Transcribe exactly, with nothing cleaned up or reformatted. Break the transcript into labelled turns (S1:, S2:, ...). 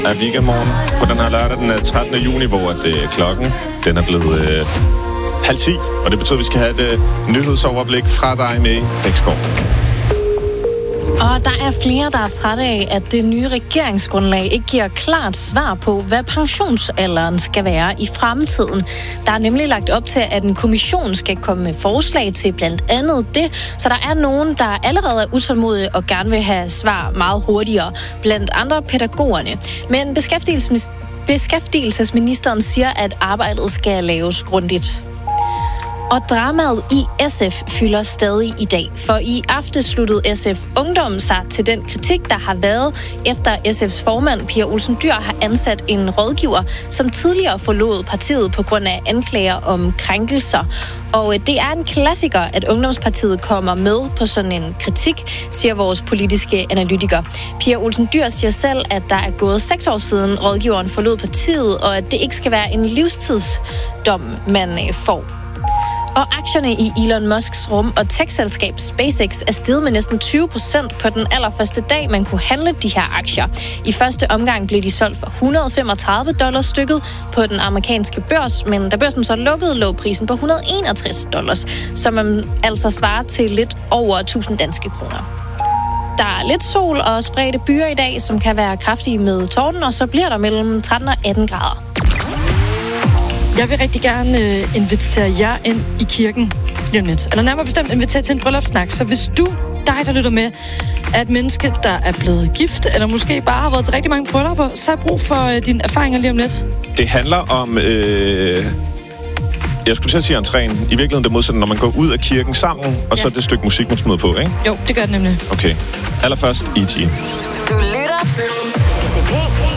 S1: af weekendmorgen på den her lørdag den trettende juni, hvor det er klokken. Den er blevet øh, halv ti, og det betyder, at vi skal have et øh, nyhedsoverblik fra dig med Bækskov.
S2: Og der er flere, der er trætte af, at det nye regeringsgrundlag ikke giver klart svar på, hvad pensionsalderen skal være i fremtiden. Der er nemlig lagt op til, at en kommission skal komme med forslag til blandt andet det, så der er nogen, der allerede er utålmodige og gerne vil have svar meget hurtigere, blandt andre pædagogerne. Men beskæftigelses- beskæftigelsesministeren siger, at arbejdet skal laves grundigt. Og dramaet i S F fylder stadig i dag, for i aften sluttede S F Ungdom sig til den kritik, der har været, efter S F's formand, Pia Olsen Dyhr, har ansat en rådgiver, som tidligere forlod partiet på grund af anklager om krænkelser. Og det er en klassiker, at Ungdomspartiet kommer med på sådan en kritik, siger vores politiske analytiker. Pia Olsen Dyhr siger selv, at der er gået seks år siden rådgiveren forlod partiet, og at det ikke skal være en livstidsdom, man får. Og aktierne i Elon Musks rum- og tech-selskab SpaceX er steget med næsten tyve procent på den allerførste dag, man kunne handle de her aktier. I første omgang blev de solgt for et hundrede og femogtredive dollars stykket på den amerikanske børs, men da børsen så lukkede, lå prisen på et hundrede og enogtres dollars, som man altså svarer til lidt over tusind danske kroner. Der er lidt sol og spredte byer i dag, som kan være kraftige med torden, og så bliver der mellem tretten og atten grader.
S3: Jeg vil rigtig gerne øh, invitere jer ind i kirken lige om lidt. Eller nærmere bestemt invitere til en bryllupssnak. Så hvis du, dig der lytter med, er et menneske, der er blevet gift, eller måske bare har været til rigtig mange bryllupper, så har jeg brug for øh, dine erfaringer lige om lidt.
S1: Det handler om... Øh... Jeg skulle til at sige entréen. I virkeligheden det modsatte, når man går ud af kirken sammen, og ja. Så det stykke musik, man smider på, ikke?
S3: Jo, det gør det nemlig.
S1: Okay. Allerførst E T.
S4: Du lytter til P T P.